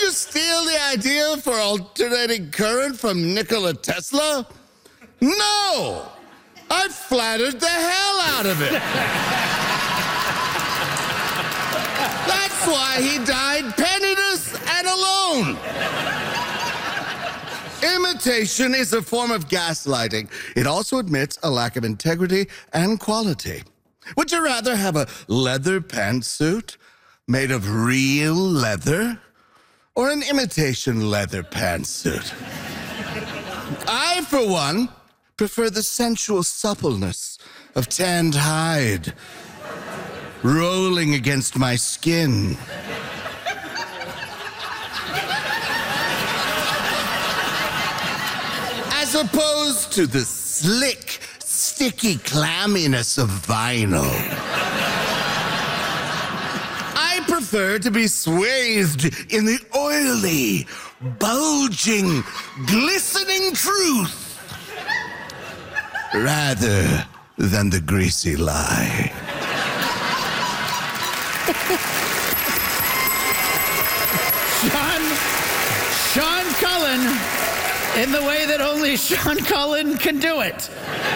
you steal the idea for alternating current from Nikola Tesla? No! I flattered the hell out of it. That's why he died penniless and alone. Imitation is a form of gaslighting. It also admits a lack of integrity and quality. Would you rather have a leather pantsuit made of real leather or an imitation leather pantsuit? I, for one, prefer the sensual suppleness of tanned hide rolling against my skin. As opposed to the slick, sticky clamminess of vinyl. I prefer to be swathed in the oily, bulging, glistening truth rather than the greasy lie. Sean Cullen, in the way that only Sean Cullen can do it.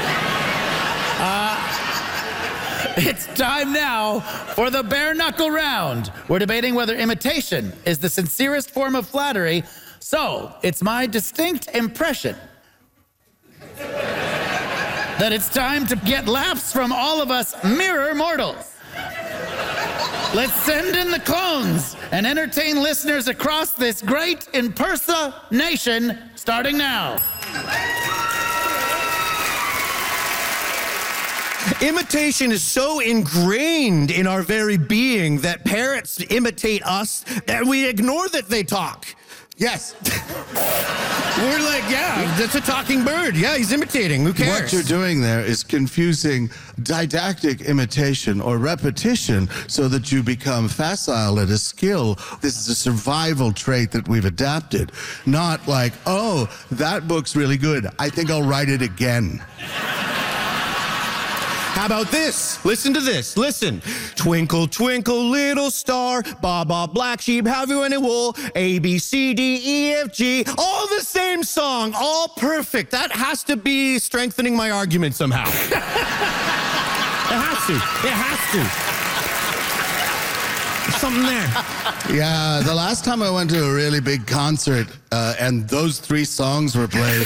It's time now for the bare knuckle round. We're debating whether imitation is the sincerest form of flattery, so it's my distinct impression that it's time to get laughs from all of us mirror mortals. Let's send in the clones and entertain listeners across this great impersonation starting now. Imitation is so ingrained in our very being that parrots imitate us that we ignore that they talk. Yes. We're like, yeah, that's a talking bird. Yeah, he's imitating. Who cares? What you're doing there is confusing didactic imitation or repetition so that you become facile at a skill. This is a survival trait that we've adapted. Not like, oh, that book's really good. I think I'll write it again. How about this? Listen to this. Listen. Twinkle, twinkle, little star. Ba, ba, black sheep, have you any wool? A, B, C, D, E, F, G. All the same song. All perfect. That has to be strengthening my argument somehow. It has to. It has to. There's something there. Yeah, the last time I went to a really big concert and those 3 songs were played,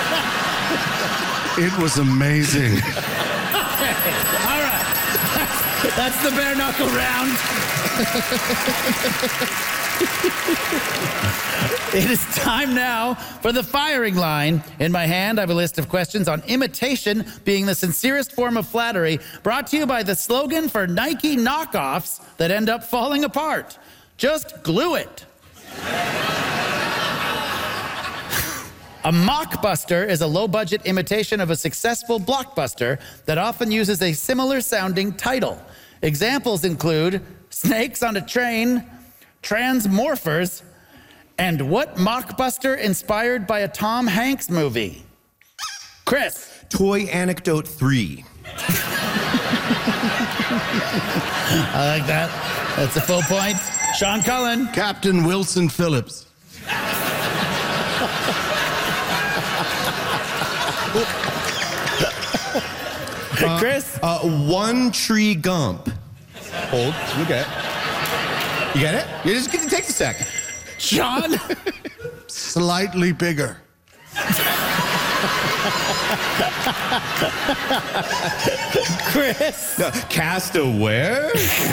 it was amazing. All right. That's the bare knuckle round. It is time now for the firing line. In my hand, I have a list of questions on imitation being the sincerest form of flattery, brought to you by the slogan for Nike knockoffs that end up falling apart. Just glue it. A mockbuster is a low-budget imitation of a successful blockbuster that often uses a similar-sounding title. Examples include Snakes on a Train, Transmorphers, and what mockbuster inspired by a Tom Hanks movie? Chris. Toy Anecdote 3. I like that. That's a full point. Sean Cullen. Captain Wilson Phillips. Chris? One Tree Gump. Hold. You get it. You get it? You just get to take a second. Sean? Slightly bigger. Chris? Cast a where?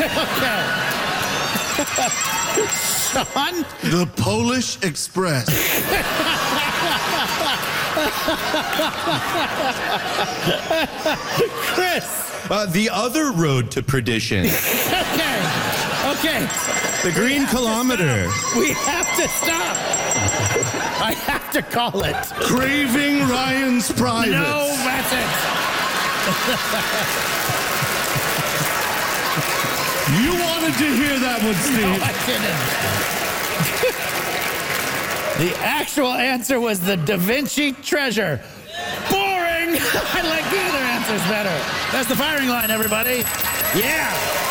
Sean? The Polish Express. Chris? The other road to perdition. Okay. The Green Kilometer. We have to stop. I have to call it. Craving Ryan's Privates. No, that's it. You wanted to hear that one, Steve. No, I didn't. The actual answer was the Da Vinci Treasure. Boring. I like the other answers better. That's the firing line, everybody. Yeah.